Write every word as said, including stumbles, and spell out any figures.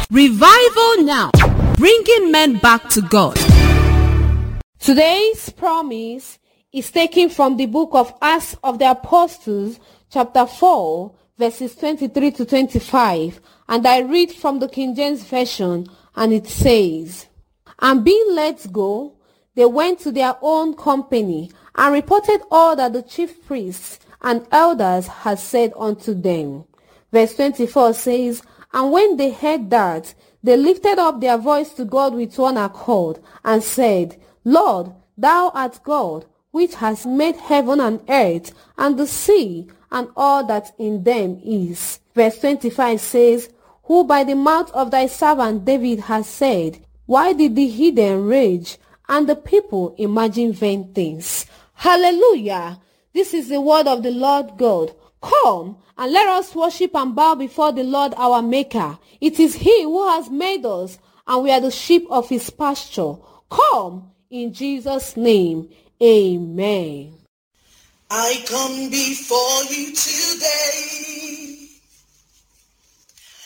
Revival Now, bringing men back to God. Today's promise is taken from the book of Acts of the Apostles, chapter four, verses twenty-three to twenty-five, and I read from the King James Version, and it says, "And being let go, they went to their own company, and reported all that the chief priests and elders had said unto them." Verse twenty-four says, "And when they heard that, they lifted up their voice to God with one accord, and said, Lord, thou art God, which hast made heaven and earth, and the sea, and all that in them is." Verse twenty-five says, "Who by the mouth of thy servant David has said, Why did the heathen rage, and the people imagine vain things?" Hallelujah! This is the word of the Lord God. Come, and let us worship and bow before the Lord our Maker. It is He who has made us, and we are the sheep of His pasture. Come, in Jesus' name, amen. I come before you today